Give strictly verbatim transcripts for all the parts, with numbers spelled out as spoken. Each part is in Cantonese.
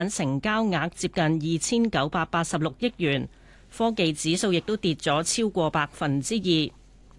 成交額接近二千九百八十六億元，科技指數亦都跌咗超過百分之二。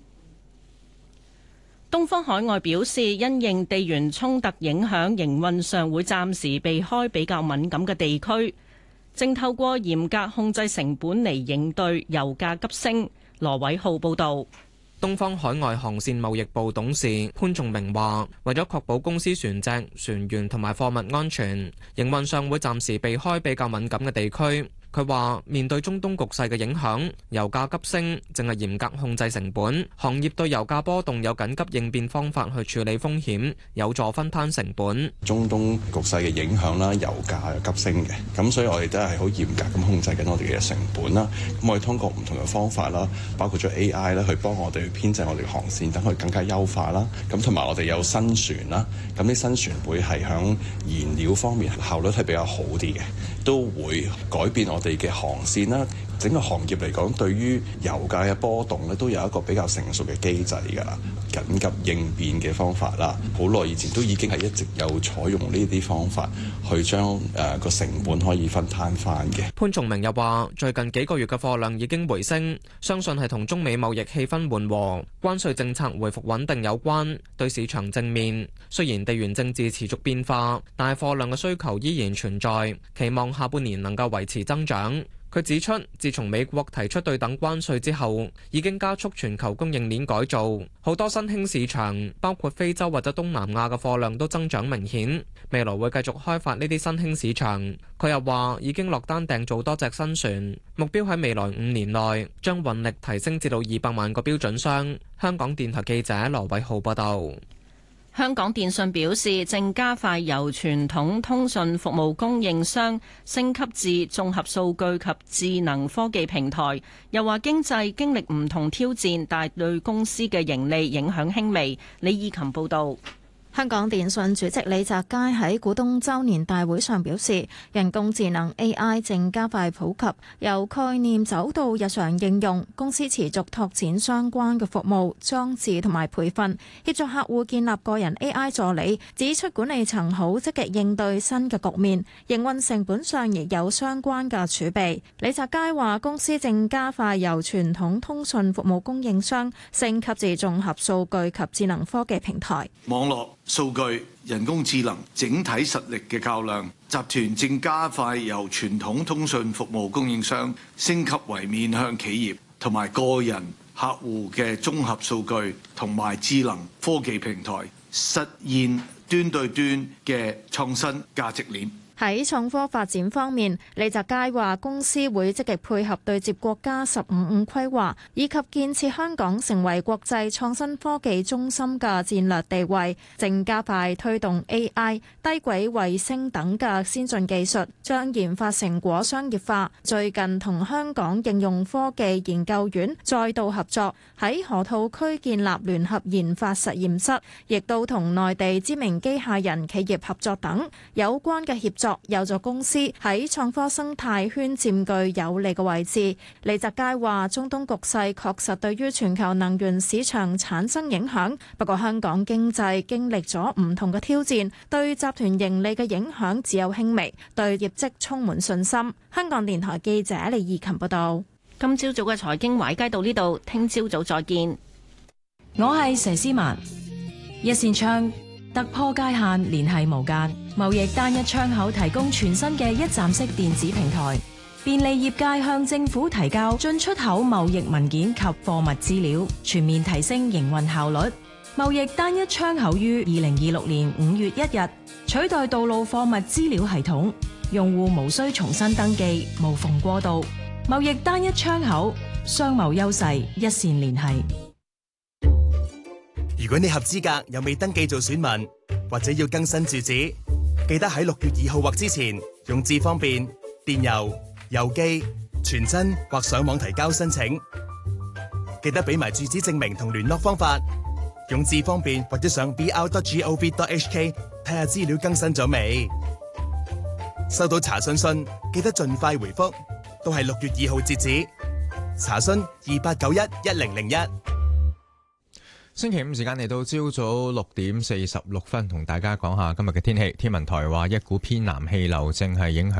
東方海外表示，因應地緣衝突影響，營運上會暫時避開比較敏感嘅地區，正透過嚴格控制成本嚟應對油價急升。羅偉浩報導。 東方海外航線貿易部董事潘仲明話，為咗確保公司船隻、船員同埋貨物安全，營運上會暫時避開比較敏感嘅地區。佢話面對中東局勢嘅影響，油價急升，正係嚴格控制成本。行業對油價波動有緊急應變方法去處理風險，有助分攤成本。 中東局勢嘅影響啦，油價又急升嘅，咁所以我哋都係好嚴格咁控制緊我哋嘅成本啦。咁我哋通過唔同嘅方法啦，包括咗 A I 啦，去幫我哋去編製我哋嘅航線，等佢更加優化啦。咁同埋我哋有新船啦，咁啲新船會係響燃料方面效率係比較好啲嘅，都會改變我哋嘅航線啦。整個行業嚟講，對於油價嘅波動咧，都有一個比較成熟嘅機制㗎啦，緊急應變嘅方法啦。好耐以前都已經係一直有採用呢啲方法去將誒個成本可以分攤翻嘅。 潘仲明又話：最近幾個月嘅貨量已經回升，相信係同中美貿易氣氛緩和、關稅政策回復穩定有關，對市場正面。雖然地緣政治持續變化，但係貨量嘅需求依然存在，期望下半年能夠維持增長。佢指出，自從美國提出對等關稅之後，已經加速全球供應鏈改造，好多新興市場，包括非洲或者東南亞嘅貨量都增長明顯。未來會繼續開發呢啲新興市場。佢又話已經落單訂做多隻新船，目標喺未來五年內將運力提升至到二百萬個標準箱。香港電台記者羅偉浩報道。 香港電訊表示，正加快由傳統通訊服務供應商升級至綜合數據及智能科技平台。又話經濟經歷唔同挑戰，但對公司嘅盈利影響輕微。李以琴報導。 香港電訊主席李澤楷喺股東周年大會上表示，人工智能 A I 正加快普及，由概念走到日常應用。公司持續拓展相關嘅服務、裝置同埋培訓，協助客戶建立個人 A I 助理。指出管理層好積極應對新嘅局面，營運成本上亦有相關嘅儲備。李澤楷話，公司正加快由傳統通訊服務供應商升級至綜合數據及智能科技平台。 網絡數據、人工智能整體實力嘅較量，集團正加快由傳統通訊服務供應商升級為面向企業同埋個人客戶嘅綜合數據同埋智能科技平台，實現端對端嘅創新價值鏈。 喺創科發展方面，李澤楷話公司會積極配合對接國家十五五規劃，以及建設香港成為國際創新科技中心嘅戰略地位，正加快推動 A I、低軌衛星等嘅先進技術，將研發成果商業化。最近同香港應用科技研究院再度合作，喺河套區建立聯合研發實驗室，亦都同內地知名機械人企業合作等有關嘅協作，有助公司喺創科生態圈佔據有利嘅位置。李澤楷話：中東局勢確實對於全球能源市場產生影響，不過香港經濟經歷咗唔同嘅挑戰，對集團盈利嘅影響只有輕微，對業績充滿信心。香港電台記者李義琴報道。 今朝早嘅財經華爾街到呢度，聽朝早再見。 我係佘詩曼，一線窗突破界限，聯繫無間。貿易單一窗口提供全新嘅一站式電子平台，便利業界向政府提交進出口貿易文件及貨物資料，全面提升營運效率。貿易單一窗口於二零二六年五月一日取代道路貨物資料系統，用戶無需重新登記，無縫過渡。貿易單一窗口，商貿優勢一線聯繫。 如果你合資格又未登記做選民，或者要更新住址，記得喺六月二號或之前用智方便、電郵、郵寄、傳真或上網提交申請。記得俾埋住址證明同聯絡方法。用智方便或者上 b r dot gov dot h k 睇下資料更新咗未。收到查詢信記得盡快回覆，都係六月二號截止。查詢二八九一一零零一。 星期五時間嚟到朝早六點四十六分，同大家講下今日嘅天氣。天文台話一股偏南氣流正係影響